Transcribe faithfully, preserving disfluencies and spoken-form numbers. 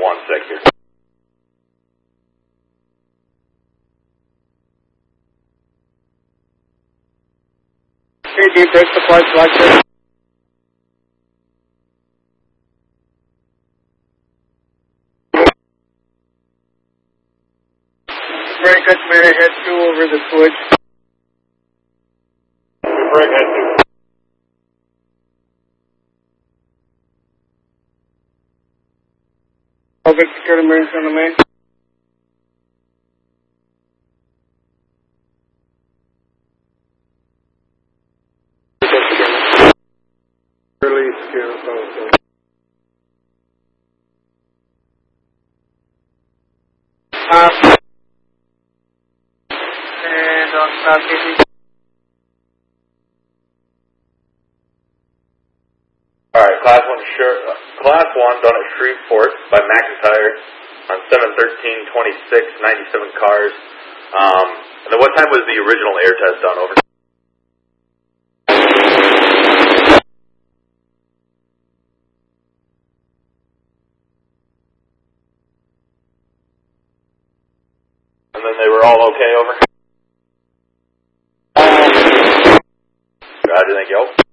one sector. Okay, deep break supply selected. Very good, may I head two over the switch? Break head two. All good, security emergency on the main. Early secure, so. Uh, and on stop, baby. Alright, class one sure, uh, class one done at Shreveport by McIntyre on seven thirteen twenty-six, ninety-seven cars. Um, and then what time was the original air test done? Over. And then they were all okay, over? Roger, thank you.